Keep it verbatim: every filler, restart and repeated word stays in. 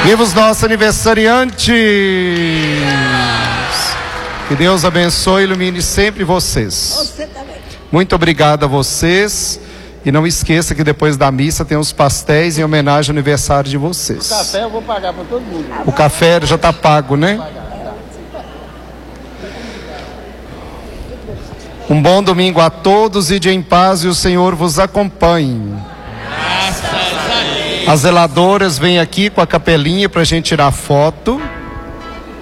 Viva os nossos aniversariantes! Que Deus abençoe e ilumine sempre vocês. Você também. Muito obrigado a vocês. E não esqueça que depois da missa tem os pastéis em homenagem ao aniversário de vocês. O café eu vou pagar para todo mundo. O café já está pago, né? Um bom domingo a todos e de em paz e o Senhor vos acompanhe. Graças a Deus. As zeladoras vêm aqui com a capelinha para a gente tirar foto.